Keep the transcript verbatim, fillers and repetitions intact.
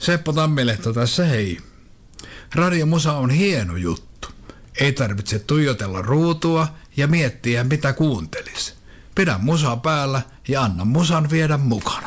Seppo Tammilehto tässä hei. Radiomusa on hieno juttu. Ei tarvitse tuijotella ruutua ja miettiä mitä kuuntelis. Pidä musa päällä ja anna musan viedä mukana.